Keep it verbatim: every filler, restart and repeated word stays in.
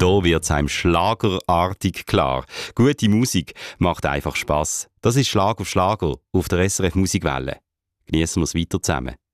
Da wird's einem schlagerartig klar. Gute Musik macht einfach Spass. Das ist Schlag auf Schlager auf der S R F Musikwelle. Genießen wir es weiter zusammen.